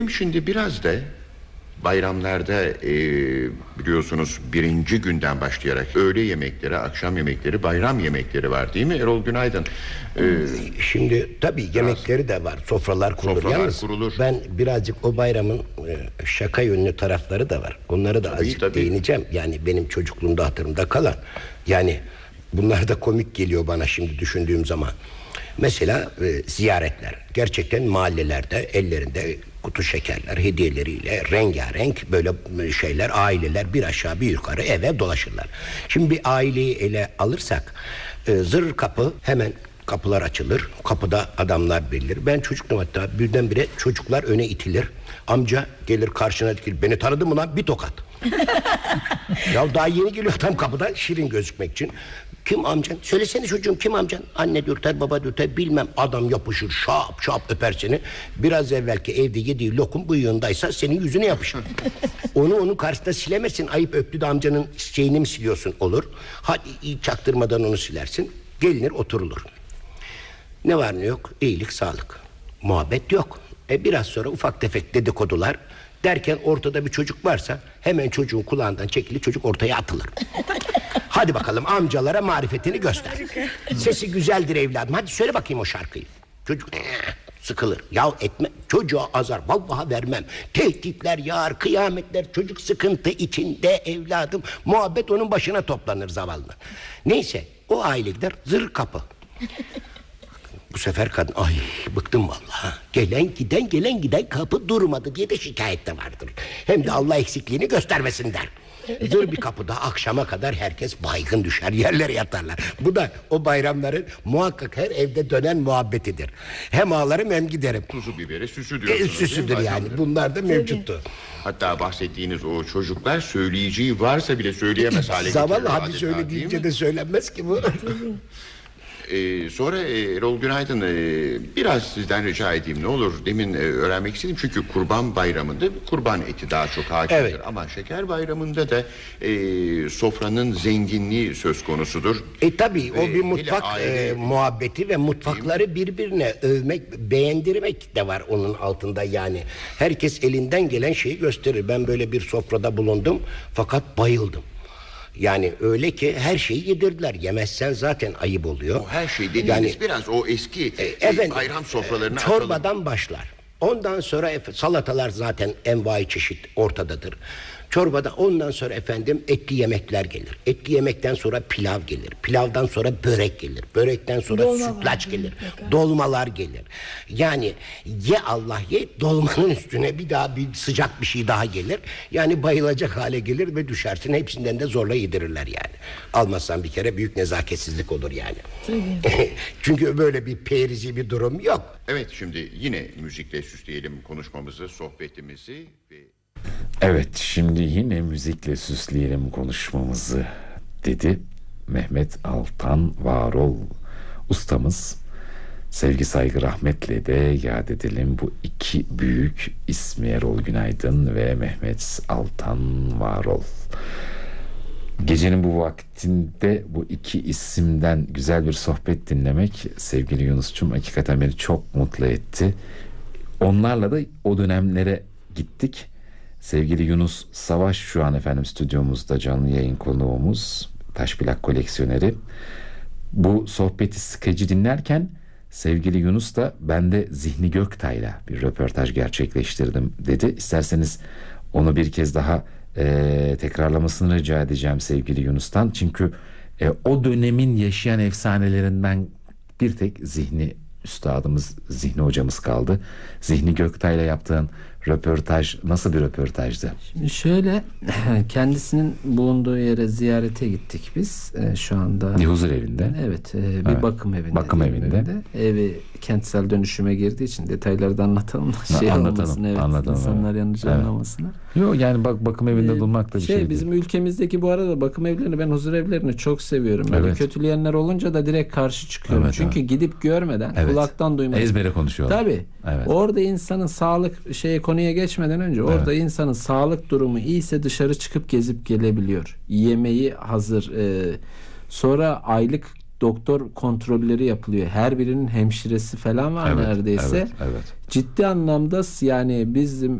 Şimdi biraz da bayramlarda biliyorsunuz birinci günden başlayarak öğle yemekleri, akşam yemekleri, bayram yemekleri var değil mi Erol Günaydın? Şimdi tabii yemekleri de var, sofralar kurulur. Yalnız kurulur. ben birazcık o bayramın şaka yönlü tarafları da var. Onları da azıcık değineceğim. Yani benim çocukluğumda hatırımda kalan. Yani bunlar da komik geliyor bana şimdi düşündüğüm zaman. Mesela ziyaretler. Gerçekten mahallelerde ellerinde kutu şekerler, hediyeleriyle rengarenk böyle şeyler, aileler bir aşağı bir yukarı eve dolaşırlar. Şimdi bir aileyi ele alırsak zır kapı, hemen kapılar açılır. Kapıda adamlar belirlir. Ben çocuktum, hatta birdenbire çocuklar öne itilir. Amca gelir karşına dikilir. Beni tanıdın mı lan? Bir tokat. Ya daha yeni geliyor tam kapıdan şirin gözükmek için. Kim amcan? Söylesene çocuğum, kim amcan? Anne dürter, baba dürter, bilmem. Adam yapışır, şap şap öper seni. Biraz evvelki evde yediği lokum bıyığındaysa senin yüzüne yapışır. Onu onun karşısında silemezsin. Ayıp, öptü de amcanın şeyini mi siliyorsun? Olur. Hadi çaktırmadan onu silersin. Gelinir, oturulur. Ne var ne yok? İyilik, sağlık. Muhabbet yok. Biraz sonra ufak tefek dedikodular derken ortada bir çocuk varsa hemen çocuğun kulağından çekilir, çocuk ortaya atılır. Hadi bakalım amcalara marifetini göster. Sesi güzeldir evladım, hadi söyle bakayım o şarkıyı. Çocuk sıkılır. Ya etme, çocuğa azar vallahi vermem. Tehditler yağar, kıyametler, çocuk sıkıntı içinde evladım. Muhabbet onun başına toplanır zavallı. Neyse o aile gider, zır kapı. Bu sefer kadın, ay bıktım vallahi. Gelen giden kapı durmadı diye de şikayette vardır. Hem de Allah eksikliğini göstermesin der. Zır bir kapıda akşama kadar herkes baygın düşer, yerlere yatarlar. Bu da o bayramların muhakkak her evde dönen muhabbetidir. Hem ağlarım hem giderim. Tuzu biberi süsü diyorsunuz. Süsüdür yani, bunlar da mevcuttu. Hatta bahsettiğiniz o çocuklar söyleyeceği varsa bile söyleyemez hale getiriyor. Zavallı, hadi söyle deyince de söylenmez ki bu. Sonra Erol Günaydın, biraz sizden rica edeyim ne olur. Demin öğrenmek istedim çünkü Kurban Bayramı'nda kurban eti daha çok hakimdir. Evet. Ama Şeker Bayramı'nda da sofranın zenginliği söz konusudur. Tabii o bir mutfak muhabbeti ve mutfakları birbirine övmek, beğendirmek de var onun altında yani. Herkes elinden gelen şeyi gösterir. Ben böyle bir sofrada bulundum fakat bayıldım. Yani öyle ki her şeyi yedirdiler. Yemezsen zaten ayıp oluyor. O her şey dediğiniz yani, biraz o eski bayram sofralarına çorbadan atalım. Başlar. Ondan sonra salatalar zaten envai çeşit ortadadır. Çorbada ondan sonra efendim etli yemekler gelir. Etli yemekten sonra pilav gelir. Pilavdan sonra börek gelir. Börekten sonra sütlaç gelir. Dolmalar gelir. Yani ye Allah ye, dolmanın üstüne bir daha bir sıcak bir şey daha gelir. Yani bayılacak hale gelir ve düşersin. Hepsinden de zorla yedirirler yani. Almazsan bir kere büyük nezaketsizlik olur yani. Çünkü böyle bir perizi bir durum yok. Evet, şimdi yine müzikle süsleyelim konuşmamızı, sohbetimizi ve... Evet, şimdi yine müzikle süsleyelim konuşmamızı dedi Mehmet Altan Varol ustamız. Sevgi, saygı, rahmetle de yad edelim bu iki büyük ismi, Erol Günaydın ve Mehmet Altan Varol. Gecenin bu vaktinde bu iki isimden güzel bir sohbet dinlemek sevgili Yunus'cum hakikaten beni çok mutlu etti. Onlarla da o dönemlere gittik. Sevgili Yunus Savaş şu an efendim stüdyomuzda canlı yayın konuğumuz, taş plak koleksiyoneri. Bu sohbeti, skeci dinlerken sevgili Yunus da ben de Zihni Göktay'la bir röportaj gerçekleştirdim dedi. İsterseniz onu bir kez daha tekrarlamasını rica edeceğim sevgili Yunus'tan. Çünkü o dönemin yaşayan efsanelerinden bir tek Zihni üstadımız, Zihni hocamız kaldı. Zihni Göktay'la yaptığın röportaj nasıl bir röportajdı? Şimdi şöyle, kendisinin bulunduğu yere ziyarete gittik biz şu anda. Huzur evinde. Evet, bir evet. Bakım evinde. Bakım evinde. Evi kentsel dönüşüme girdiği için detayları da anlatalım. Anlatalım. Evet, anlatalım, insanlar yanlış anlamasınlar. Yok yani bakım evinde bulmak da bir şey bizim ülkemizdeki bu arada bakım evlerini, ben huzur evlerini çok seviyorum. Böyle evet. Kötüleyenler olunca da direkt karşı çıkıyorum. Evet, çünkü gidip görmeden, kulaktan duymadan. Ezbere konuşuyorlar. Tabii. Evet. Orada insanın sağlık konuya geçmeden önce orada insanın sağlık durumu iyiyse dışarı çıkıp gezip gelebiliyor. Yemeği hazır. Sonra aylık doktor kontrolleri yapılıyor. Her birinin hemşiresi falan var neredeyse. Evet. Ciddi anlamda yani bizim